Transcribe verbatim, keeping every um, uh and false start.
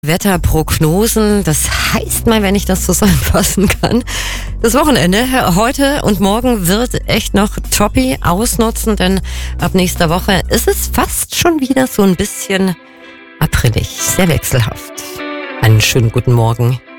Wetterprognosen, das heißt mal, wenn ich das zusammenfassen kann, das Wochenende heute und morgen wird echt noch Toppi ausnutzen, denn ab nächster Woche ist es fast schon wieder so ein bisschen aprillig, sehr wechselhaft. Einen schönen guten Morgen.